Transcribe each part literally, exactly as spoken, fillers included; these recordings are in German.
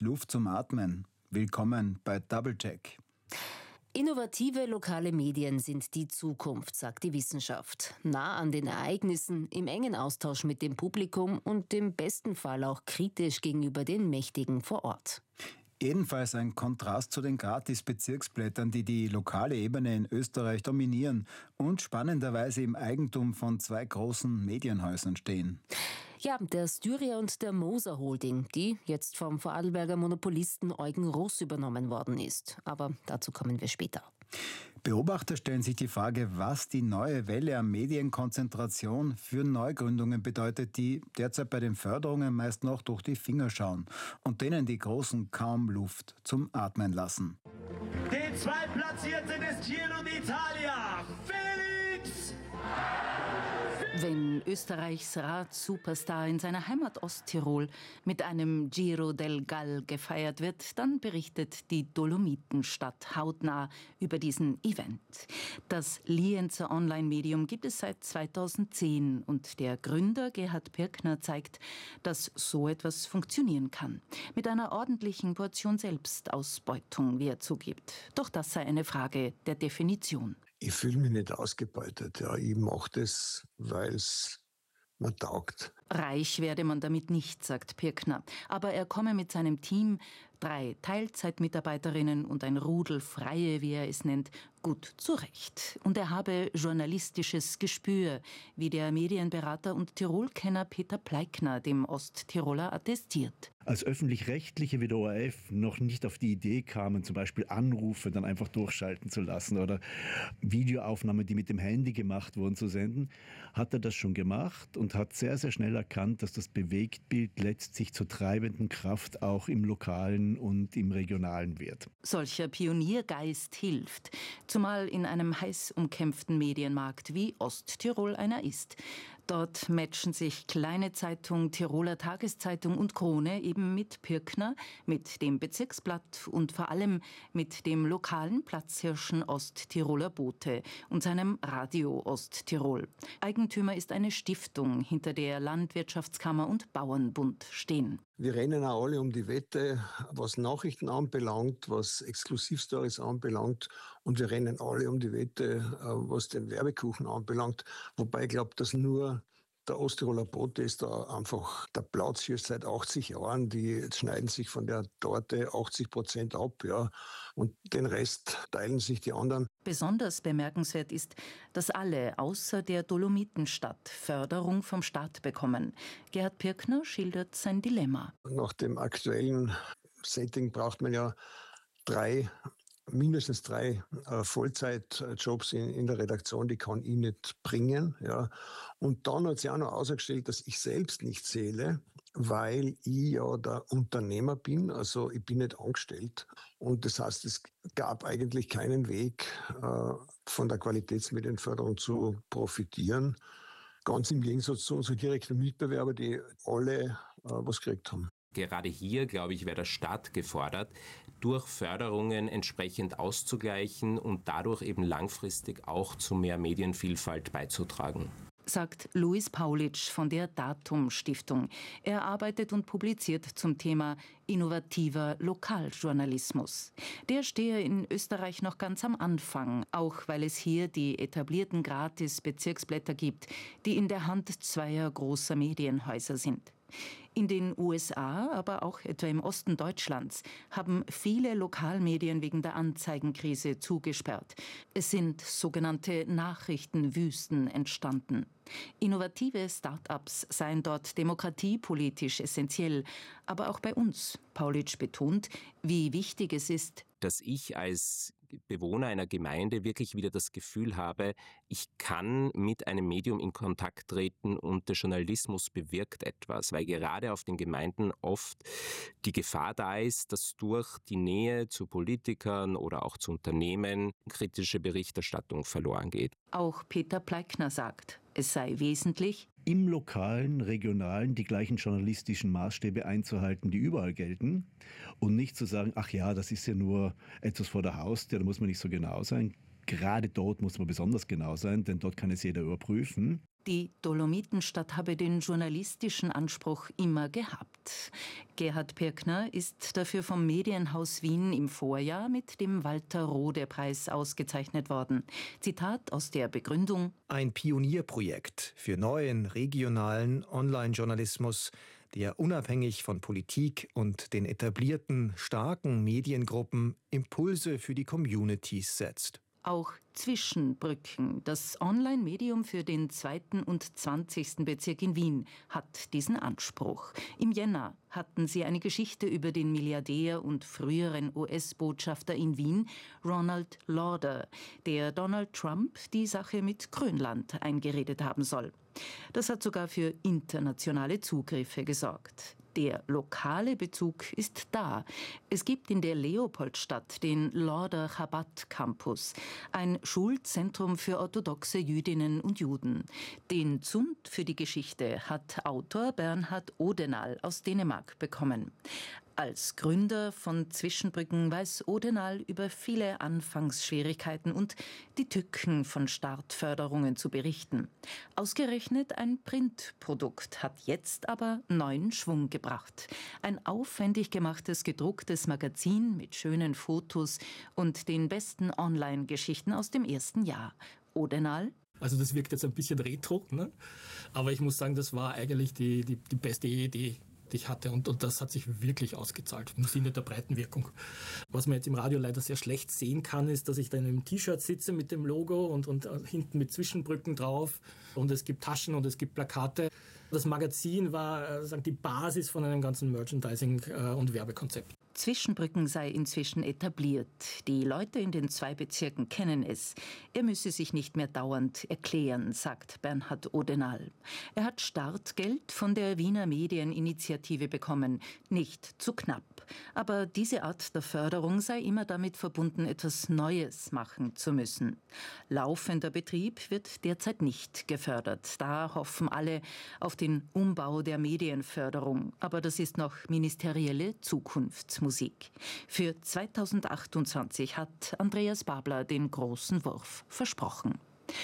Luft zum Atmen. Willkommen bei Doublecheck. Innovative lokale Medien sind die Zukunft, sagt die Wissenschaft. Nah an den Ereignissen, im engen Austausch mit dem Publikum und im besten Fall auch kritisch gegenüber den Mächtigen vor Ort. Ebenfalls ein Kontrast zu den Gratis-Bezirksblättern, die die lokale Ebene in Österreich dominieren und spannenderweise im Eigentum von zwei großen Medienhäusern stehen. Ja, der Styria und der Moser Holding, die jetzt vom Vorarlberger Monopolisten Eugen Ross übernommen worden ist. Aber dazu kommen wir später. Beobachter stellen sich die Frage, was die neue Welle an Medienkonzentration für Neugründungen bedeutet, die derzeit bei den Förderungen meist noch durch die Finger schauen und denen die Großen kaum Luft zum Atmen lassen. Den Zweitplatzierten des Giro d'Italia, Felix! Wenn Österreichs Rad-Superstar in seiner Heimat Osttirol mit einem Giro del Gal gefeiert wird, dann berichtet die Dolomitenstadt hautnah über diesen Event. Das Lienzer Online-Medium gibt es seit zweitausendzehn und der Gründer Gerhard Pirkner zeigt, dass so etwas funktionieren kann. Mit einer ordentlichen Portion Selbstausbeutung, wie er zugibt. Doch das sei eine Frage der Definition. Ich fühle mich nicht ausgebeutet. Ja. Ich mache das, weil es mir taugt. Reich werde man damit nicht, sagt Pirkner. Aber er komme mit seinem Team, drei Teilzeitmitarbeiterinnen und ein Rudel Freie, wie er es nennt, gut zurecht. Und er habe journalistisches Gespür, wie der Medienberater und Tirolkenner Peter Pleikner dem Osttiroler attestiert. Als Öffentlich-Rechtliche wie der O R F noch nicht auf die Idee kamen, zum Beispiel Anrufe dann einfach durchschalten zu lassen oder Videoaufnahmen, die mit dem Handy gemacht wurden, zu senden, hat er das schon gemacht und hat sehr, sehr schnell erkannt, dass das Bewegtbild letztlich zur treibenden Kraft auch im Lokalen und im Regionalen wird. Solcher Pioniergeist hilft, zumal in einem heiß umkämpften Medienmarkt wie Osttirol einer ist. Dort matchen sich kleine Zeitung, Tiroler Tageszeitung und Krone eben mit Pirkner, mit dem Bezirksblatt und vor allem mit dem lokalen Platzhirschen Osttiroler Bote und seinem Radio Osttirol. Eigentümer ist eine Stiftung, hinter der Landwirtschaftskammer und Bauernbund stehen. Wir rennen auch alle um die Wette, was Nachrichten anbelangt, was Exklusivstories anbelangt. Und wir rennen alle um die Wette, was den Werbekuchen anbelangt. Wobei ich glaube, dass nur der Osttiroler Bote ist da einfach der Platzhirsch seit achtzig Jahren. Die schneiden sich von der Torte achtzig Prozent ab, ja. Und den Rest teilen sich die anderen. Besonders bemerkenswert ist, dass alle außer der Dolomitenstadt Förderung vom Staat bekommen. Gerhard Pirkner schildert sein Dilemma. Nach dem aktuellen Setting braucht man ja drei mindestens drei äh, Vollzeitjobs in, in der Redaktion, die kann ich nicht bringen. Ja. Und dann hat sich auch noch ausgestellt, dass ich selbst nicht zähle, weil ich ja der Unternehmer bin, also ich bin nicht angestellt. Und das heißt, es gab eigentlich keinen Weg, äh, von der Qualitätsmedienförderung zu profitieren. Ganz im Gegensatz zu unseren direkten Mitbewerbern, die alle äh, was gekriegt haben. Gerade hier, glaube ich, wäre der Staat gefordert, durch Förderungen entsprechend auszugleichen und dadurch eben langfristig auch zu mehr Medienvielfalt beizutragen. Sagt Luis Paulitsch von der Datum-Stiftung. Er arbeitet und publiziert zum Thema innovativer Lokaljournalismus. Der stehe in Österreich noch ganz am Anfang, auch weil es hier die etablierten Gratis-Bezirksblätter gibt, die in der Hand zweier großer Medienhäuser sind. In den U S A, aber auch etwa im Osten Deutschlands, haben viele Lokalmedien wegen der Anzeigenkrise zugesperrt. Es sind sogenannte Nachrichtenwüsten entstanden. Innovative Start-ups seien dort demokratiepolitisch essentiell, aber auch bei uns. Paulitsch betont, wie wichtig es ist, dass ich als Bewohner einer Gemeinde wirklich wieder das Gefühl habe, ich kann mit einem Medium in Kontakt treten und der Journalismus bewirkt etwas, weil gerade auf den Gemeinden oft die Gefahr da ist, dass durch die Nähe zu Politikern oder auch zu Unternehmen kritische Berichterstattung verloren geht. Auch Peter Pleikner sagt, es sei wesentlich, im Lokalen, Regionalen die gleichen journalistischen Maßstäbe einzuhalten, die überall gelten und nicht zu sagen, ach ja, das ist ja nur etwas vor der Haustür, da muss man nicht so genau sein. gerade dort muss man besonders genau sein, denn dort kann es jeder überprüfen. Die Dolomitenstadt habe den journalistischen Anspruch immer gehabt. Gerhard Pirkner ist dafür vom Medienhaus Wien im Vorjahr mit dem Walter-Rode-Preis ausgezeichnet worden. Zitat aus der Begründung: Ein Pionierprojekt für neuen regionalen Online-Journalismus, der unabhängig von Politik und den etablierten, starken Mediengruppen Impulse für die Communities setzt. Auch Zwischenbrücken, das Online-Medium für den zweiten und zwanzigsten Bezirk in Wien, hat diesen Anspruch. Im Jänner hatten sie eine Geschichte über den Milliardär und früheren U S-Botschafter in Wien, Ronald Lauder, der Donald Trump die Sache mit Grönland eingeredet haben soll. Das hat sogar für internationale Zugriffe gesorgt. Der lokale Bezug ist da. Es gibt in der Leopoldstadt den Lauder Chabad Campus, ein Schulzentrum für orthodoxe Jüdinnen und Juden. Den Zund für die Geschichte hat Autor Bernhard Odenal aus Dänemark bekommen. Als Gründer von Zwischenbrücken weiß Odenal über viele Anfangsschwierigkeiten und die Tücken von Startförderungen zu berichten. Ausgerechnet ein Printprodukt hat jetzt aber neuen Schwung gebracht. Ein aufwendig gemachtes, gedrucktes Magazin mit schönen Fotos und den besten Online-Geschichten aus dem ersten Jahr. Odenal: Also das wirkt jetzt ein bisschen retro, ne? Aber ich muss sagen, das war eigentlich die, die, die beste Idee, die ich hatte. Und, und das hat sich wirklich ausgezahlt im Sinne der Breitenwirkung. Was man jetzt im Radio leider sehr schlecht sehen kann, ist, dass ich da in einem T-Shirt sitze mit dem Logo und, und hinten mit Zwischenbrücken drauf. Und es gibt Taschen und es gibt Plakate. Das Magazin war äh, sagen, die Basis von einem ganzen Merchandising- äh, und Werbekonzept. Zwischenbrücken sei inzwischen etabliert. Die Leute in den zwei Bezirken kennen es. Er müsse sich nicht mehr dauernd erklären, sagt Bernhard Odenal. Er hat Startgeld von der Wiener Medieninitiative bekommen. Nicht zu knapp. Aber diese Art der Förderung sei immer damit verbunden, etwas Neues machen zu müssen. Laufender Betrieb wird derzeit nicht gefördert. Da hoffen alle auf den Umbau der Medienförderung. Aber das ist noch ministerielle Zukunftsmusik. Für zweitausendachtundzwanzig hat Andreas Babler den großen Wurf versprochen.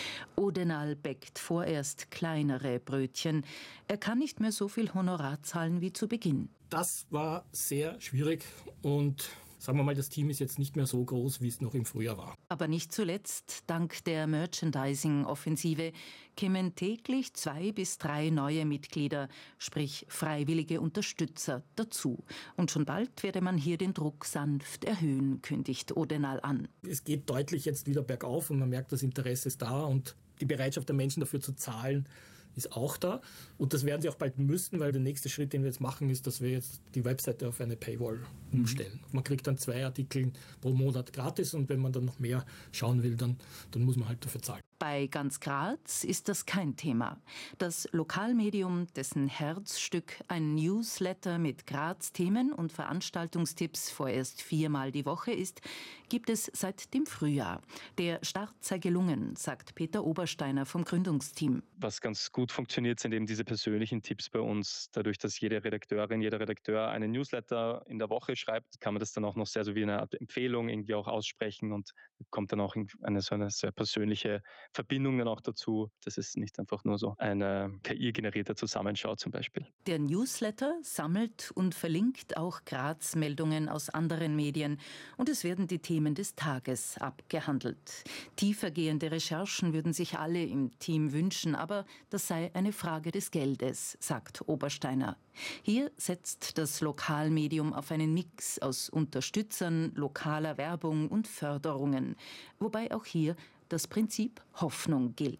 Odenal bäckt vorerst kleinere Brötchen. Er kann nicht mehr so viel Honorar zahlen wie zu Beginn. Das war sehr schwierig und sagen wir mal, das Team ist jetzt nicht mehr so groß, wie es noch im Frühjahr war. Aber nicht zuletzt, dank der Merchandising-Offensive, kämen täglich zwei bis drei neue Mitglieder, sprich freiwillige Unterstützer, dazu. Und schon bald werde man hier den Druck sanft erhöhen, kündigt Odenal an. Es geht deutlich jetzt wieder bergauf und man merkt, das Interesse ist da und die Bereitschaft der Menschen dafür zu zahlen, ist auch da. Und das werden sie auch bald müssen, weil der nächste Schritt, den wir jetzt machen, ist, dass wir jetzt die Webseite auf eine Paywall umstellen. Man kriegt dann zwei Artikel pro Monat gratis und wenn man dann noch mehr schauen will, dann, dann muss man halt dafür zahlen. Bei Ganz Graz ist das kein Thema. Das Lokalmedium, dessen Herzstück ein Newsletter mit Graz-Themen und Veranstaltungstipps vorerst viermal die Woche ist, gibt es seit dem Frühjahr. Der Start sei gelungen, sagt Peter Obersteiner vom Gründungsteam. Was ganz gut funktioniert, sind eben diese persönlichen Tipps bei uns. Dadurch, dass jede Redakteurin, jeder Redakteur einen Newsletter in der Woche schreibt, kann man das dann auch noch sehr so wie eine Art Empfehlung irgendwie auch aussprechen und kommt dann auch eine so eine sehr persönliche Verbindung dann auch dazu, dass es nicht einfach nur so ein K I-generierter Zusammenschau zum Beispiel. Der Newsletter sammelt und verlinkt auch Graz-Meldungen aus anderen Medien und es werden die Themen des Tages abgehandelt. Tiefergehende Recherchen würden sich alle im Team wünschen, aber das sei eine Frage des Geldes, sagt Obersteiner. Hier setzt das Lokalmedium auf einen Mix aus Unterstützern, lokaler Werbung und Förderungen, wobei auch hier das Prinzip Hoffnung gilt.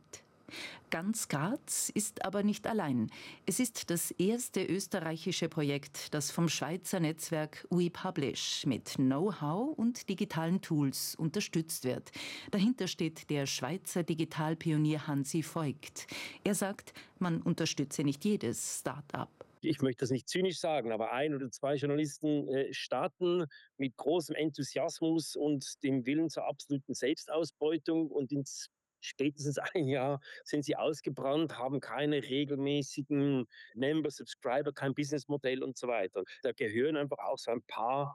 Ganz Graz ist aber nicht allein. Es ist das erste österreichische Projekt, das vom Schweizer Netzwerk WePublish mit Know-how und digitalen Tools unterstützt wird. Dahinter steht der Schweizer Digitalpionier Hansi Voigt. Er sagt, man unterstütze nicht jedes Start-up. Ich möchte das nicht zynisch sagen, aber ein oder zwei Journalisten äh, starten mit großem Enthusiasmus und dem Willen zur absoluten Selbstausbeutung und ins spätestens ein Jahr sind sie ausgebrannt, haben keine regelmäßigen Member, Subscriber, kein Businessmodell und so weiter. Da gehören einfach auch so ein paar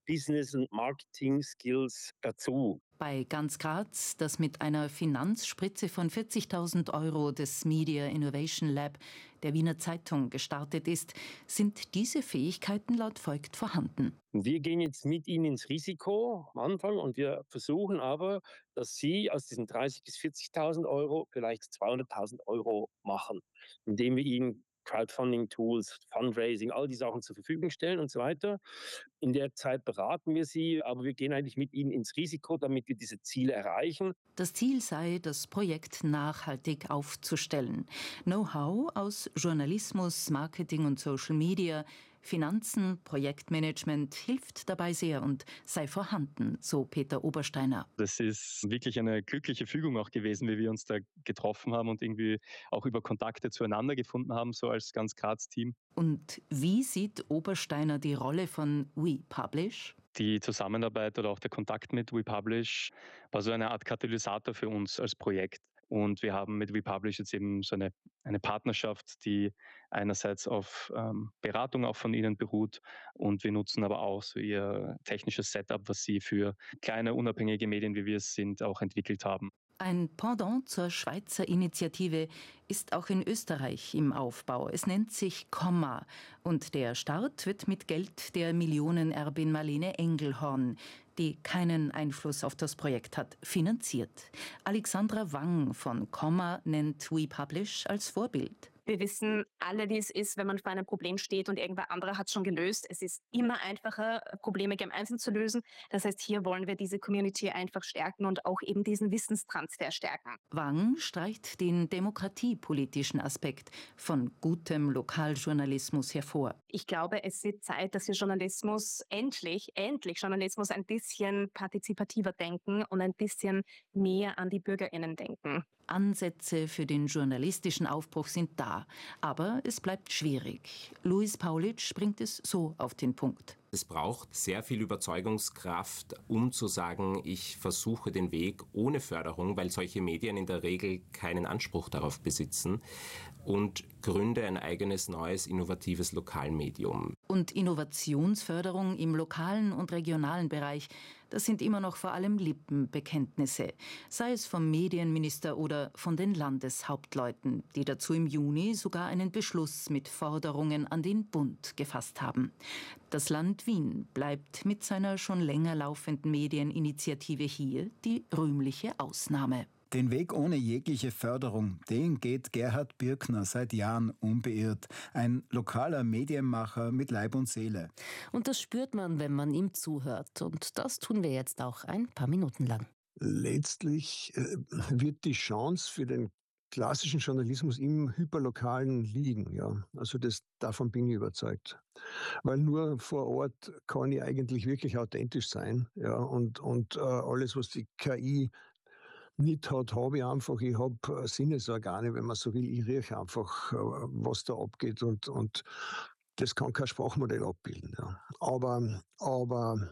Business- und Marketing-Skills dazu. Bei Ganz Graz, das mit einer Finanzspritze von vierzigtausend Euro des Media Innovation Lab der Wiener Zeitung gestartet ist, sind diese Fähigkeiten laut Voigt vorhanden. Wir gehen jetzt mit Ihnen ins Risiko am Anfang und wir versuchen aber, dass Sie aus diesen dreißigtausend bis vierzigtausend Euro vielleicht zweihunderttausend Euro machen, indem wir Ihnen Crowdfunding-Tools, Fundraising, all die Sachen zur Verfügung stellen und so weiter. In der Zeit beraten wir Sie, aber wir gehen eigentlich mit Ihnen ins Risiko, damit wir diese Ziele erreichen. Das Ziel sei, das Projekt nachhaltig aufzustellen. Know-how aus Journalismus, Marketing und Social Media, Finanzen, Projektmanagement hilft dabei sehr und sei vorhanden, so Peter Obersteiner. Das ist wirklich eine glückliche Fügung auch gewesen, wie wir uns da getroffen haben und irgendwie auch über Kontakte zueinander gefunden haben, so als Ganz Graz-Team. Und wie sieht Obersteiner die Rolle von WePublish? Die Zusammenarbeit oder auch der Kontakt mit WePublish war so eine Art Katalysator für uns als Projekt. Und wir haben mit WePublish jetzt eben so eine, eine Partnerschaft, die einerseits auf ähm, Beratung auch von ihnen beruht und wir nutzen aber auch so ihr technisches Setup, was sie für kleine unabhängige Medien, wie wir es sind, auch entwickelt haben. Ein Pendant zur Schweizer Initiative ist auch in Österreich im Aufbau. Es nennt sich Komma und der Start wird mit Geld der Millionenerbin Marlene Engelhorn, die keinen Einfluss auf das Projekt hat, finanziert. Alexandra Wang von Komma nennt WePublish als Vorbild. Wir wissen alle, wie es ist, wenn man vor einem Problem steht und irgendwer anderer hat es schon gelöst. Es ist immer einfacher, Probleme gemeinsam zu lösen. Das heißt, hier wollen wir diese Community einfach stärken und auch eben diesen Wissenstransfer stärken. Wang streicht den demokratiepolitischen Aspekt von gutem Lokaljournalismus hervor. Ich glaube, es wird Zeit, dass wir Journalismus endlich, endlich Journalismus ein bisschen partizipativer denken und ein bisschen mehr an die BürgerInnen denken. Ansätze für den journalistischen Aufbruch sind da, aber es bleibt schwierig. Louis Paulitsch bringt es so auf den Punkt. Es braucht sehr viel Überzeugungskraft, um zu sagen, ich versuche den Weg ohne Förderung, weil solche Medien in der Regel keinen Anspruch darauf besitzen, und gründe ein eigenes, neues, innovatives Lokalmedium. Und Innovationsförderung im lokalen und regionalen Bereich, das sind immer noch vor allem Lippenbekenntnisse, sei es vom Medienminister oder von den Landeshauptleuten, die dazu im Juni sogar einen Beschluss mit Forderungen an den Bund gefasst haben. Das Land Wien bleibt mit seiner schon länger laufenden Medieninitiative hier die rühmliche Ausnahme. Den Weg ohne jegliche Förderung, den geht Gerhard Birkner seit Jahren unbeirrt. Ein lokaler Medienmacher mit Leib und Seele. Und das spürt man, wenn man ihm zuhört. Und das tun wir jetzt auch ein paar Minuten lang. Letztlich äh, wird die Chance für den klassischen Journalismus im Hyperlokalen liegen. Ja. Also das, davon bin ich überzeugt. Weil nur vor Ort kann ich eigentlich wirklich authentisch sein. Ja. Und, und äh, alles, was die K I nicht hat, habe ich einfach. Ich habe äh, Sinnesorgane, wenn man so will. Ich rieche einfach, äh, was da abgeht. Und, und das kann kein Sprachmodell abbilden. Ja. Aber, aber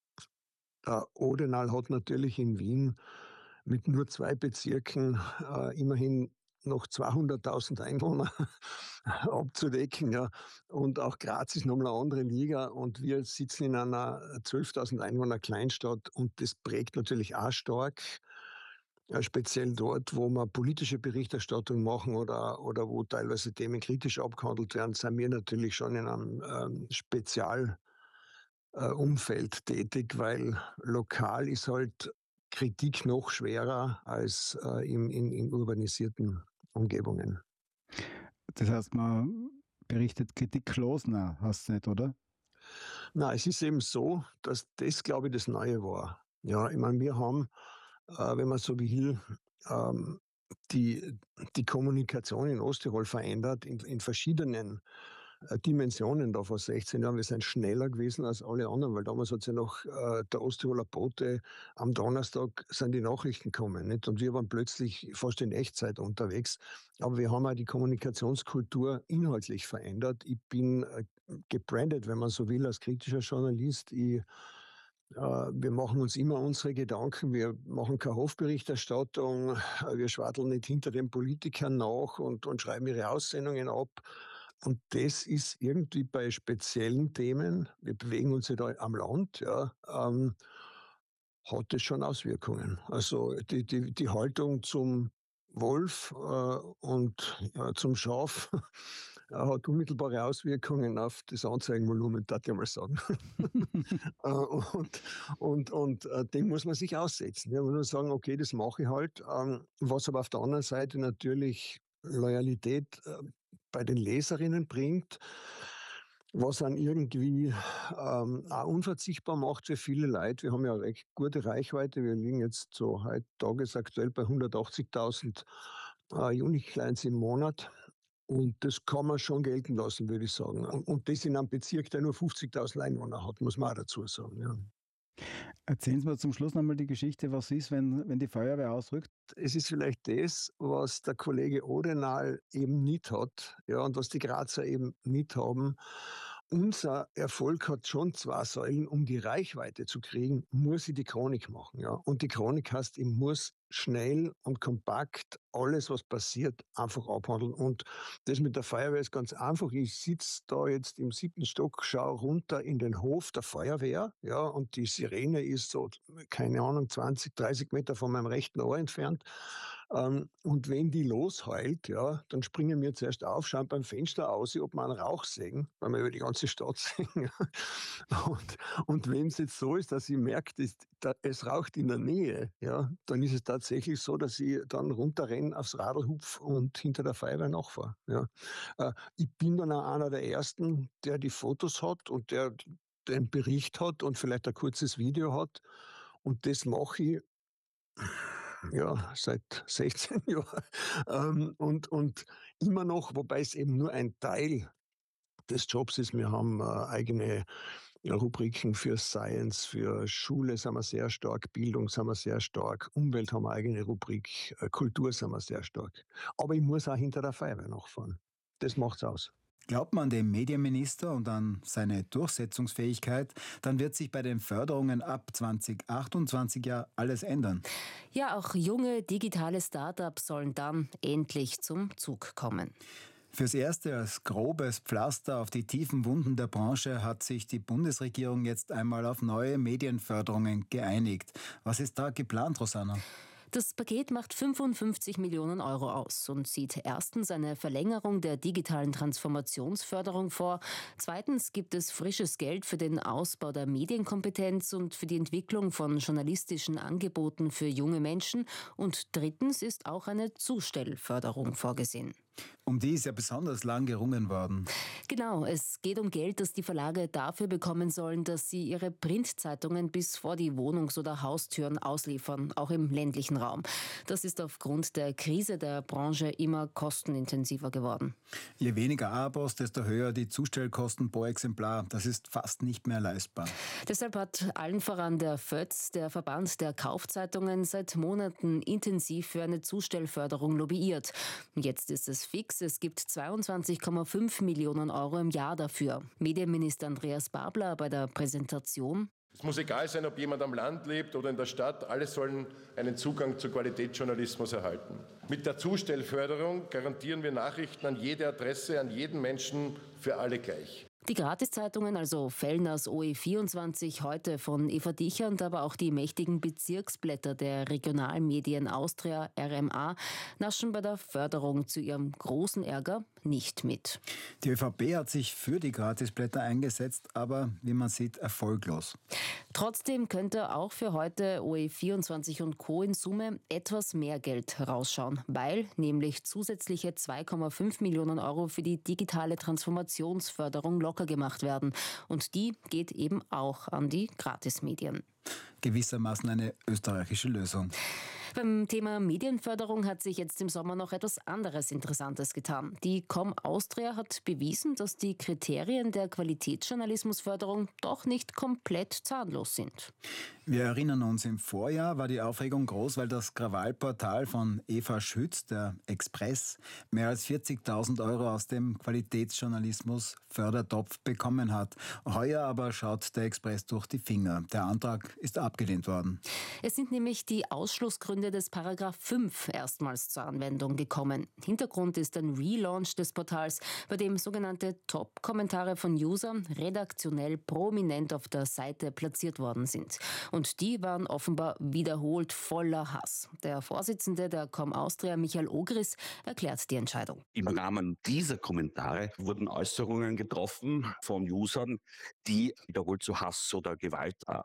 der Odenal hat natürlich in Wien mit nur zwei Bezirken äh, immerhin noch zweihunderttausend Einwohner abzudecken. Ja. Und auch Graz ist nochmal eine andere Liga und wir sitzen in einer zwölftausend Einwohner Kleinstadt und das prägt natürlich auch stark. Ja, speziell dort, wo wir politische Berichterstattung machen oder, oder wo teilweise Themen kritisch abgehandelt werden, sind wir natürlich schon in einem ähm, Spezialumfeld äh, tätig, weil lokal ist halt Kritik noch schwerer als äh, in, in, in urbanisierten Umgebungen. Das heißt, man berichtet kritiklos, hast du nicht, oder? Nein, es ist eben so, dass das, glaube ich, das Neue war. Ja, ich meine, wir haben Äh, wenn man so will, ähm, die, die Kommunikation in Osttirol verändert in, in verschiedenen äh, Dimensionen da vor sechzehn Jahren. Wir sind schneller gewesen als alle anderen, weil damals hat ja noch äh, der Osttiroler Bote, am Donnerstag sind die Nachrichten gekommen, nicht? Und wir waren plötzlich fast in Echtzeit unterwegs. Aber wir haben auch die Kommunikationskultur inhaltlich verändert. Ich bin äh, gebrandet, wenn man so will, als kritischer Journalist. Ich Wir machen uns immer unsere Gedanken, wir machen keine Hofberichterstattung, wir schwaddeln nicht hinter den Politikern nach und, und schreiben ihre Aussendungen ab. Und das ist irgendwie bei speziellen Themen, wir bewegen uns ja da am Land, ja, ähm, hat das schon Auswirkungen. Also die, die, die Haltung zum Wolf äh, und ja, zum Schaf äh, hat unmittelbare Auswirkungen auf das Anzeigenvolumen, darf ich mal sagen. äh, und und, und äh, dem muss man sich aussetzen. Ja, man muss sagen, okay, das mache ich halt. Ähm, was aber auf der anderen Seite natürlich Loyalität äh, bei den Leserinnen bringt, was dann irgendwie ähm, auch unverzichtbar macht für viele Leute. Wir haben ja eine recht gute Reichweite. Wir liegen jetzt so heute tagesaktuell bei hundertachtzigtausend äh, Unique-Clients im Monat. Und das kann man schon gelten lassen, würde ich sagen. Und, und das in einem Bezirk, der nur fünfzigtausend Einwohner hat, muss man auch dazu sagen. Ja. Erzählen Sie mir zum Schluss nochmal die Geschichte, was ist, wenn, wenn die Feuerwehr ausrückt? Es ist vielleicht das, was der Kollege Odenal eben nicht hat, ja, und was die Grazer eben nicht haben. Unser Erfolg hat schon zwei Säulen. Um die Reichweite zu kriegen, muss ich die Chronik machen. Ja. Und die Chronik heißt, ich muss schnell und kompakt alles, was passiert, einfach abhandeln. Und das mit der Feuerwehr ist ganz einfach. Ich sitze da jetzt im siebten Stock, schaue runter in den Hof der Feuerwehr, ja, und die Sirene ist so, keine Ahnung, zwanzig, dreißig Meter von meinem rechten Ohr entfernt. Ähm, und wenn die losheult, ja, dann springen wir zuerst auf, schauen beim Fenster aus, ob wir einen Rauch sehen, weil wir über die ganze Stadt sehen. und und wenn es jetzt so ist, dass ich merke, dass, da, es raucht in der Nähe, ja, dann ist es tatsächlich so, dass ich dann runterrenne, aufs Radl hupf und hinter der Feuerwehr nachfahre. Ja. Äh, ich bin dann auch einer der Ersten, der die Fotos hat und der den Bericht hat und vielleicht ein kurzes Video hat. Und das mache ich ja, seit sechzehn Jahren. Ähm, und, und immer noch, wobei es eben nur ein Teil des Jobs ist. Wir haben äh, eigene ja, Rubriken für Science, für Schule sind wir sehr stark, Bildung sind wir sehr stark, Umwelt haben wir eigene Rubrik, äh, Kultur sind wir sehr stark. Aber ich muss auch hinter der Feuerwehr nachfahren. Das macht's aus. Glaubt man dem Medienminister und an seine Durchsetzungsfähigkeit, dann wird sich bei den Förderungen ab zwanzig achtundzwanzig ja alles ändern. Ja, auch junge digitale Start-ups sollen dann endlich zum Zug kommen. Fürs Erste als grobes Pflaster auf die tiefen Wunden der Branche hat sich die Bundesregierung jetzt einmal auf neue Medienförderungen geeinigt. Was ist da geplant, Rosanna? Das Paket macht fünfundfünfzig Millionen Euro aus und sieht erstens eine Verlängerung der digitalen Transformationsförderung vor. Zweitens gibt es frisches Geld für den Ausbau der Medienkompetenz und für die Entwicklung von journalistischen Angeboten für junge Menschen. Und drittens ist auch eine Zustellförderung vorgesehen. Um die ist ja besonders lang gerungen worden. Genau, es geht um Geld, das die Verlage dafür bekommen sollen, dass sie ihre Printzeitungen bis vor die Wohnungs- oder Haustüren ausliefern, auch im ländlichen Raum. Das ist aufgrund der Krise der Branche immer kostenintensiver geworden. Je weniger Abos, desto höher die Zustellkosten pro Exemplar. Das ist fast nicht mehr leistbar. Deshalb hat allen voran der F Ö Z, der Verband der Kaufzeitungen, seit Monaten intensiv für eine Zustellförderung lobbyiert. Jetzt ist es fix. Es gibt zweiundzwanzig Komma fünf Millionen Euro im Jahr dafür. Medienminister Andreas Babler bei der Präsentation: Es muss egal sein, ob jemand am Land lebt oder in der Stadt, alle sollen einen Zugang zu Qualitätsjournalismus erhalten. Mit der Zustellförderung garantieren wir Nachrichten an jede Adresse, an jeden Menschen, für alle gleich. Die Gratiszeitungen, also Fellners O E vierundzwanzig, heute von Eva Dichand, aber auch die mächtigen Bezirksblätter der Regionalmedien Austria, R M A, naschen bei der Förderung zu ihrem großen Ärger nicht mit. Die ÖVP hat sich für die Gratisblätter eingesetzt, aber wie man sieht, erfolglos. Trotzdem könnte auch für heute O E vierundzwanzig und Co. in Summe etwas mehr Geld rausschauen, weil nämlich zusätzliche zwei Komma fünf Millionen Euro für die digitale Transformationsförderung locker gemacht werden. Und die geht eben auch an die Gratismedien. Gewissermaßen eine österreichische Lösung. Beim Thema Medienförderung hat sich jetzt im Sommer noch etwas anderes Interessantes getan. Die Com Austria hat bewiesen, dass die Kriterien der Qualitätsjournalismusförderung doch nicht komplett zahnlos sind. Wir erinnern uns, im Vorjahr war die Aufregung groß, weil das Krawallportal von Eva Schütz, der Express, mehr als vierzigtausend Euro aus dem Qualitätsjournalismus-Fördertopf bekommen hat. Heuer aber schaut der Express durch die Finger. Der Antrag ist abgelehnt. abgelehnt worden. Es sind nämlich die Ausschlussgründe des Paragraph fünf erstmals zur Anwendung gekommen. Hintergrund ist ein Relaunch des Portals, bei dem sogenannte Top-Kommentare von Usern redaktionell prominent auf der Seite platziert worden sind. Und die waren offenbar wiederholt voller Hass. Der Vorsitzende der Com Austria, Michael Ogris, erklärt die Entscheidung. Im Rahmen dieser Kommentare wurden Äußerungen getroffen von Usern, die wiederholt zu Hass oder Gewalt